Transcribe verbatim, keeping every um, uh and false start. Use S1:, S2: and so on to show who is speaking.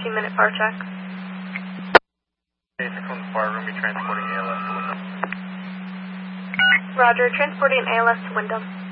S1: fifteen minute fire check.
S2: Basic from the fire room, be transporting A L S to Wyndham.
S1: Roger, transporting A L S to Wyndham.